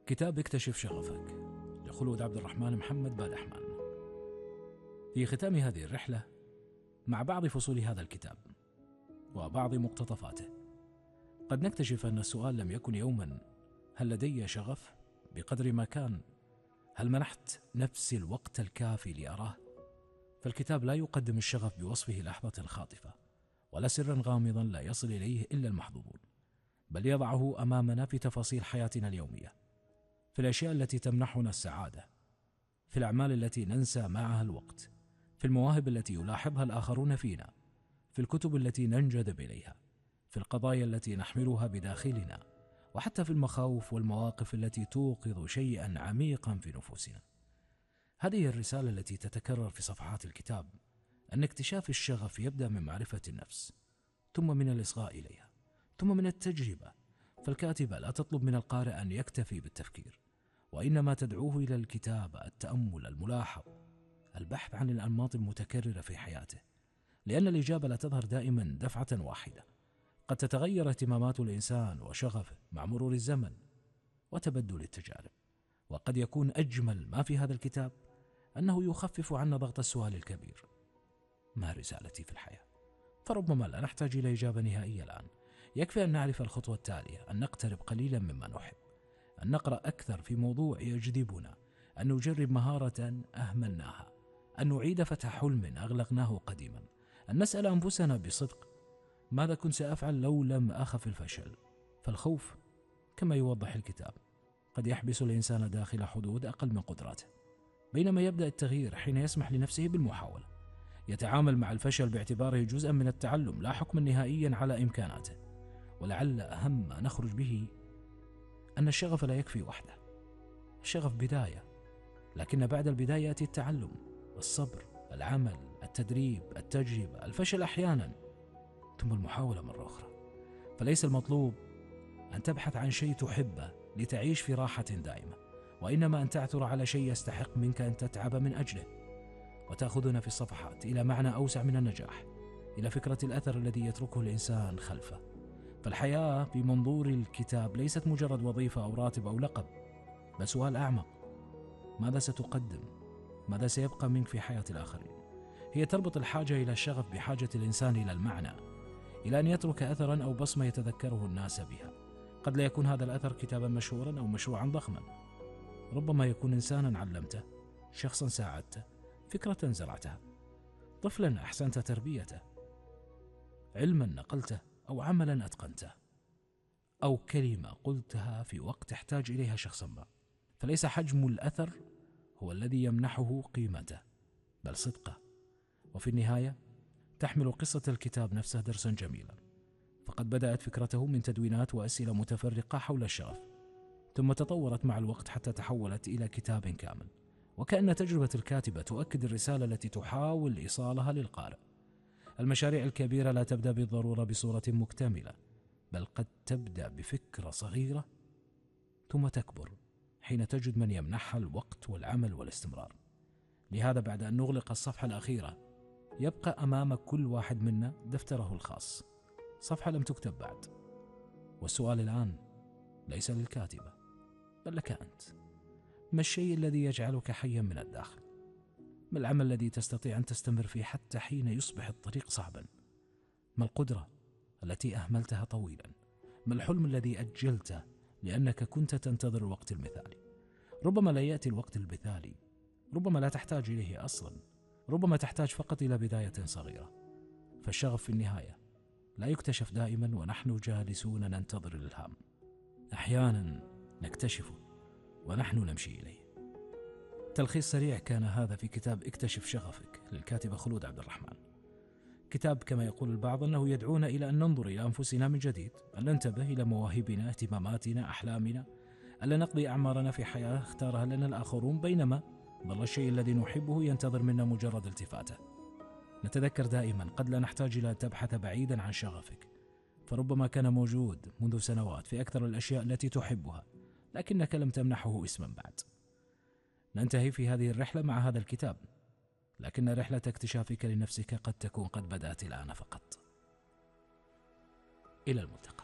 كتاب اكتشف شغفك لخلود عبد الرحمن محمد بادحمان. في ختام هذه الرحلة مع بعض فصول هذا الكتاب وبعض مقتطفاته قد نكتشف أن السؤال لم يكن يوما هل لدي شغف بقدر ما كان هل منحت نفسي الوقت الكافي لأراه. فالكتاب لا يقدم الشغف بوصفه لحظة خاطفة ولا سرا غامضا لا يصل إليه إلا المحظوظون، بل يضعه أمامنا في تفاصيل حياتنا اليومية، في الأشياء التي تمنحنا السعادة، في الأعمال التي ننسى معها الوقت، في المواهب التي يلاحظها الآخرون فينا، في الكتب التي ننجذب إليها، في القضايا التي نحملها بداخلنا، وحتى في المخاوف والمواقف التي توقظ شيئا عميقا في نفوسنا. هذه الرسالة التي تتكرر في صفحات الكتاب أن اكتشاف الشغف يبدأ من معرفة النفس، ثم من الإصغاء إليها، ثم من التجربة. فالكاتبة لا تطلب من القارئ أن يكتفي بالتفكير، وإنما تدعوه إلى الكتابة، التأمل، الملاحظة، البحث عن الأنماط المتكررة في حياته، لأن الإجابة لا تظهر دائما دفعة واحدة. قد تتغير اهتمامات الإنسان وشغفه مع مرور الزمن وتبدل التجارب. وقد يكون أجمل ما في هذا الكتاب أنه يخفف عنا ضغط السؤال الكبير: ما رسالتي في الحياة؟ فربما لا نحتاج إلى إجابة نهائية الآن، يكفي أن نعرف الخطوة التالية: أن نقترب قليلا مما نحب، أن نقرأ أكثر في موضوع يجذبنا، أن نجرب مهارة أهملناها، أن نعيد فتح حلم أغلقناه قديما، أن نسأل أنفسنا بصدق: ماذا كنت سأفعل لو لم أخف الفشل؟ فالخوف كما يوضح الكتاب قد يحبس الإنسان داخل حدود أقل من قدراته، بينما يبدأ التغيير حين يسمح لنفسه بالمحاولة، يتعامل مع الفشل باعتباره جزءا من التعلم لا حكما نهائيا على إمكاناته. ولعل أهم ما نخرج به أن الشغف لا يكفي وحده. الشغف بداية، لكن بعد البداية يأتي التعلم، الصبر، العمل، التدريب، التجربة، الفشل أحيانا، ثم المحاولة مرة أخرى. فليس المطلوب أن تبحث عن شيء تحبه لتعيش في راحة دائمة، وإنما أن تعثر على شيء يستحق منك أن تتعب من أجله. وتأخذنا في الصفحات إلى معنى أوسع من النجاح، إلى فكرة الأثر الذي يتركه الإنسان خلفه. فالحياة بمنظور الكتاب ليست مجرد وظيفة أو راتب أو لقب، بل سؤال أعمق: ماذا ستقدم؟ ماذا سيبقى منك في حياة الآخرين؟ هي تربط الحاجة إلى الشغف بحاجة الإنسان إلى المعنى، إلى أن يترك أثرا أو بصمة يتذكره الناس بها. قد لا يكون هذا الأثر كتابا مشهورا أو مشروعا ضخما، ربما يكون إنسانا علمته، شخصا ساعدته، فكرة زرعتها، طفلا أحسنت تربيته، علما نقلته أو عملا أتقنته، أو كلمة قلتها في وقت احتاج إليها شخصا ما. فليس حجم الأثر هو الذي يمنحه قيمته، بل صدقه. وفي النهاية تحمل قصة الكتاب نفسه درسا جميلا، فقد بدأت فكرته من تدوينات وأسئلة متفرقة حول الشغف، ثم تطورت مع الوقت حتى تحولت إلى كتاب كامل. وكأن تجربة الكاتبة تؤكد الرسالة التي تحاول إيصالها للقارئ: المشاريع الكبيرة لا تبدأ بالضرورة بصورة مكتملة، بل قد تبدأ بفكرة صغيرة ثم تكبر حين تجد من يمنحها الوقت والعمل والاستمرار. لهذا بعد أن نغلق الصفحة الأخيرة يبقى أمام كل واحد منا دفتره الخاص، صفحة لم تكتب بعد. والسؤال الآن ليس للكاتبة بل لك أنت: ما الشيء الذي يجعلك حيا من الداخل؟ ما العمل الذي تستطيع أن تستمر فيه حتى حين يصبح الطريق صعبا؟ ما القدرة التي أهملتها طويلا؟ ما الحلم الذي أجلته لأنك كنت تنتظر الوقت المثالي؟ ربما لا يأتي الوقت المثالي، ربما لا تحتاج إليه أصلا، ربما تحتاج فقط إلى بداية صغيرة. فالشغف في النهاية لا يكتشف دائما ونحن جالسون ننتظر الإلهام، أحيانا نكتشفه ونحن نمشي إليه. تلخيص سريع كان هذا في كتاب اكتشف شغفك للكاتبة خلود عبد الرحمن. كتاب كما يقول البعض أنه يدعونا إلى أن ننظر إلى أنفسنا من جديد، أن ننتبه إلى مواهبنا، اهتماماتنا، أحلامنا، ألا نقضي أعمارنا في حياة اختارها لنا الآخرون، بينما ظل الشيء الذي نحبه ينتظر منا مجرد التفاته. نتذكر دائما قد لا نحتاج إلى أن تبحث بعيدا عن شغفك، فربما كان موجود منذ سنوات في أكثر الأشياء التي تحبها، لكنك لم تمنحه اسما بعد. ننتهي في هذه الرحلة مع هذا الكتاب، لكن رحلة اكتشافك لنفسك قد تكون قد بدأت الآن فقط. إلى الملتقى.